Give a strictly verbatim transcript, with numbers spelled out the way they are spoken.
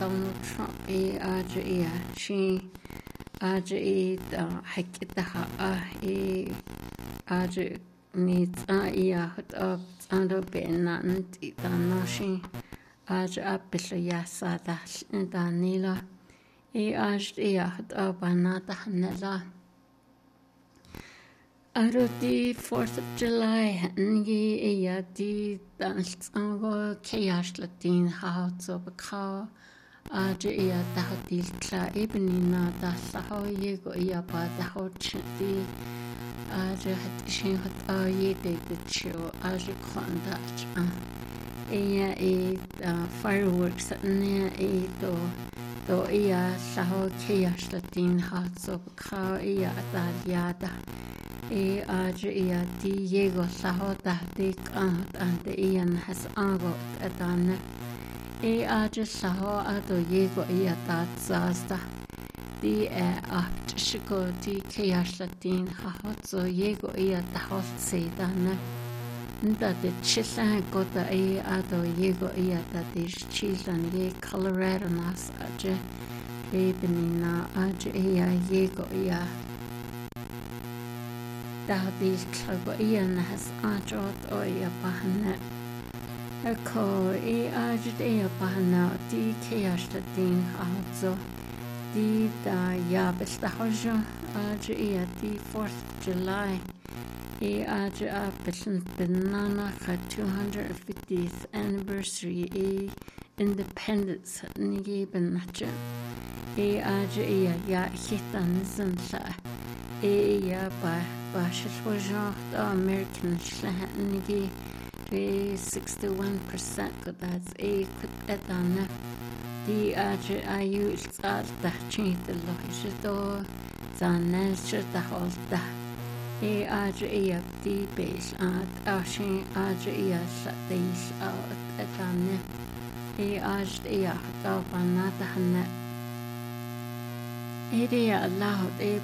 Donald Trump i aja ia shi aja i da hakitaha a i aja ni tsa ia hut up tsando be na nti da nashi aja apillo ya sa da da nila i aja ia hut up anata hanela Aro di fourth of July ngi ia di dan tsango chaos latin how to baka aja ia da di tla ibnina da saho yego ia ba da ho chiti aja hat shin hat a ye de de chill aja khanda a ia e fireworks ne e do do ia saho chaos latin how to baka ia da yada e aja ia di yego saho da di kan ante ian has ango atana e aja saho ado yego ia da zasta di e acht shiko di chaos latin hahozo yego ia da hotse dana nda de chisa gota e ado yego ia da di chisan ye Colorado nas aja e benina aja ia yego ia da di klago ian has ajot o ia bahana ako e ajot ia bahana di chaos latin hahozo di da ya besta hoja aja ia di fourth of July e aja apeln banana ka two hundred fiftieth anniversary e independence nigi benacha e aja ia ya hitan zanla e ya ba ba shishwaja da American shlahanigi e sixty-one percent that's a kut edana di aja ayu tsar da chita lohishito zanes chita holda e aja iya di base at ashin aja iya shatish out edana e aja iya da banata hanna Edi Allah e